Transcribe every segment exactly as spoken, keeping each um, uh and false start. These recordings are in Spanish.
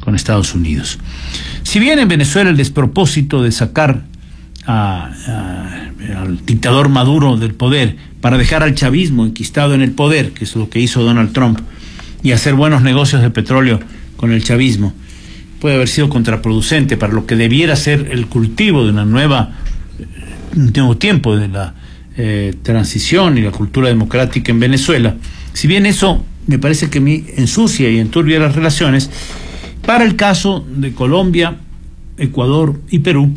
con Estados Unidos. Si bien en Venezuela el despropósito de sacar a, a, al dictador Maduro del poder para dejar al chavismo enquistado en el poder, que es lo que hizo Donald Trump, y hacer buenos negocios de petróleo con el chavismo, puede haber sido contraproducente para lo que debiera ser el cultivo de una nueva, un nuevo tiempo de la eh, transición y la cultura democrática en Venezuela. Si bien eso me parece que me ensucia y enturbia las relaciones, para el caso de Colombia, Ecuador y Perú,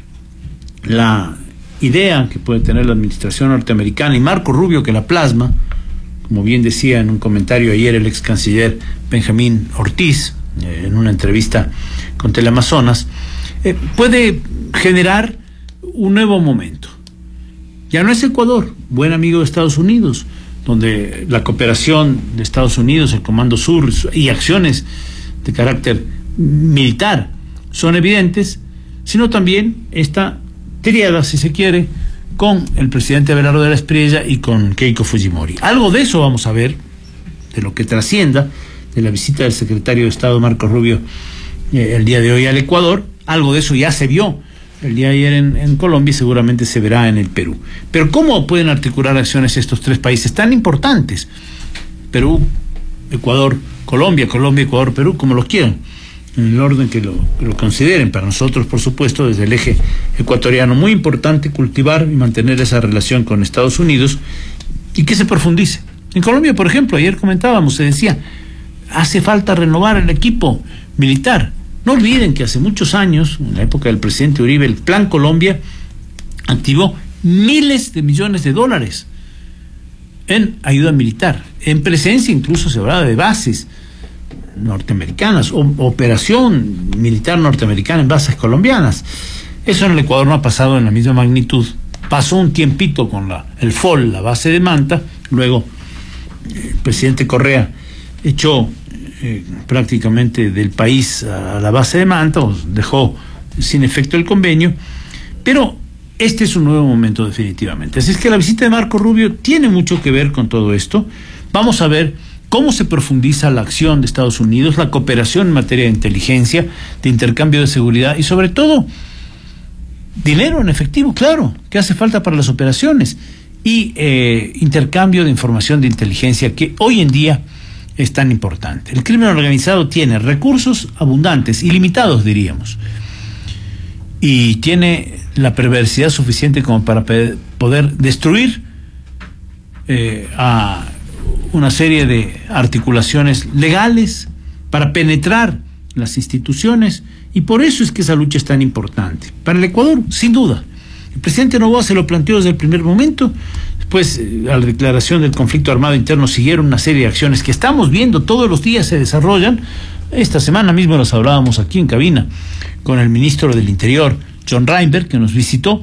la idea que puede tener la administración norteamericana y Marco Rubio que la plasma, como bien decía en un comentario ayer el ex canciller Benjamín Ortiz, eh, en una entrevista con Teleamazonas, eh, puede generar un nuevo momento. Ya no es Ecuador, buen amigo de Estados Unidos, donde la cooperación de Estados Unidos, el Comando Sur y acciones de carácter militar son evidentes, sino también esta triada, si se quiere, con el presidente Abelardo de la Espriella y con Keiko Fujimori. Algo de eso vamos a ver, de lo que trascienda de la visita del secretario de Estado Marco Rubio eh, el día de hoy al Ecuador. Algo de eso ya se vio el día de ayer en, en Colombia y seguramente se verá en el Perú. Pero ¿cómo pueden articular acciones estos tres países tan importantes? Perú, Ecuador, Colombia, Colombia, Ecuador, Perú, como lo quieran, en el orden que lo, que lo consideren. Para nosotros, por supuesto, desde el eje ecuatoriano, muy importante cultivar y mantener esa relación con Estados Unidos y que se profundice. En Colombia, por ejemplo, ayer comentábamos, se decía, hace falta renovar el equipo militar. No olviden que hace muchos años, en la época del presidente Uribe, el Plan Colombia activó miles de millones de dólares en ayuda militar, en presencia incluso se hablaba de bases norteamericanas, o operación militar norteamericana en bases colombianas. Eso en el Ecuador no ha pasado en la misma magnitud. Pasó un tiempito con la, el F O L, la base de Manta, luego el presidente Correa echó eh, prácticamente del país a la base de Manta, o dejó sin efecto el convenio, pero este es un nuevo momento definitivamente. Así es que la visita de Marco Rubio tiene mucho que ver con todo esto. Vamos a ver cómo se profundiza la acción de Estados Unidos, la cooperación en materia de inteligencia, de intercambio de seguridad y sobre todo dinero en efectivo, claro, que hace falta para las operaciones, y eh, intercambio de información de inteligencia que hoy en día es tan importante. El crimen organizado tiene recursos abundantes, ilimitados diríamos, y tiene la perversidad suficiente como para poder destruir eh, a una serie de articulaciones legales para penetrar las instituciones, y por eso es que esa lucha es tan importante. Para el Ecuador, sin duda. El presidente Noboa se lo planteó desde el primer momento. Después, eh, a la declaración del conflicto armado interno, siguieron una serie de acciones que estamos viendo todos los días se desarrollan. Esta semana mismo las hablábamos aquí en cabina con el ministro del Interior, John Reinberg, que nos visitó.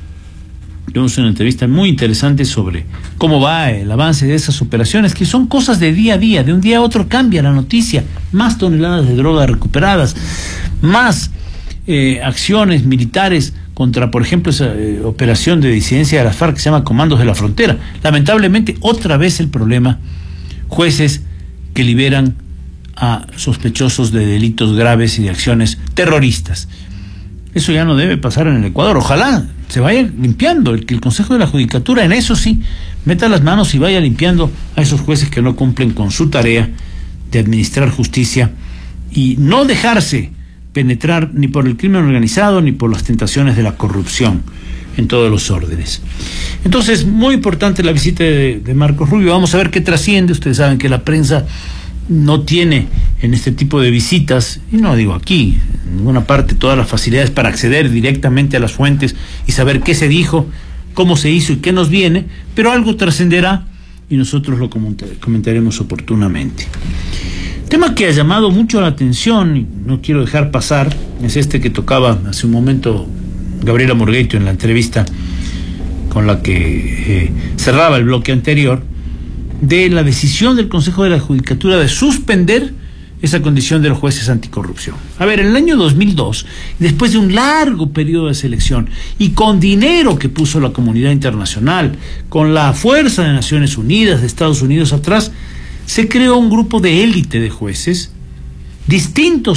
Tuvimos una entrevista muy interesante sobre cómo va el avance de esas operaciones, que son cosas de día a día. De un día a otro cambia la noticia. Más toneladas de droga recuperadas, más eh, acciones militares contra, por ejemplo, esa eh, operación de disidencia de las FARC que se llama Comandos de la Frontera. Lamentablemente, otra vez el problema, jueces que liberan a sospechosos de delitos graves y de acciones terroristas. Eso ya no debe pasar en el Ecuador. Ojalá se vaya limpiando, el que el Consejo de la Judicatura en eso sí meta las manos y vaya limpiando a esos jueces que no cumplen con su tarea de administrar justicia y no dejarse penetrar ni por el crimen organizado ni por las tentaciones de la corrupción en todos los órdenes. Entonces, muy importante la visita de, de Marcos Rubio. Vamos a ver qué trasciende. Ustedes saben que la prensa no tiene en este tipo de visitas, y no digo aquí, en ninguna parte, todas las facilidades para acceder directamente a las fuentes y saber qué se dijo, cómo se hizo y qué nos viene, pero algo trascenderá y nosotros lo comentaremos oportunamente. Tema que ha llamado mucho la atención y no quiero dejar pasar es este que tocaba hace un momento Gabriela Morgueito en la entrevista con la que eh, cerraba el bloque anterior, de la decisión del Consejo de la Judicatura de suspender esa condición de los jueces anticorrupción. A ver, en el año dos mil dos, después de un largo periodo de selección y con dinero que puso la comunidad internacional, con la fuerza de Naciones Unidas, de Estados Unidos atrás, se creó un grupo de élite de jueces distintos